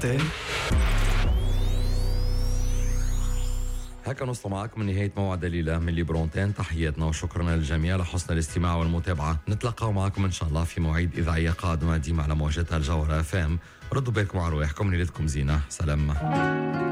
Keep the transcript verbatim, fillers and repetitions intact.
برونتين. هكا نوصل معكم من نهاية موعد الليلة من ليبرونتين. تحياتنا وشكرنا للجميع لحسن الاستماع والمتابعة. نتلقى معكم إن شاء الله في مواعيد إذاعية قادمة ديما على موجات الجوهرة اف ام. ردوا بالكم على رواحكم، ليلتكم زينة. سلام.